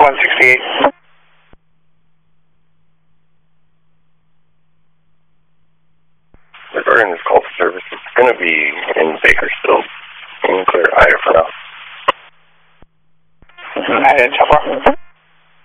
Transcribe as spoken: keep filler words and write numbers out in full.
one sixty-eight. Regarding this call for service, it's going to be in Bakersfield. You can clear higher for now. I didn't tell